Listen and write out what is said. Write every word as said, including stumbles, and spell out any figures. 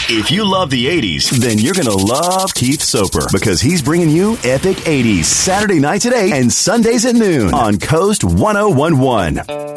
If you love the eighties, then you're going to love Keith Soper because he's bringing you Epic eighties Saturday nights at eight and Sundays at noon on Coast ten eleven.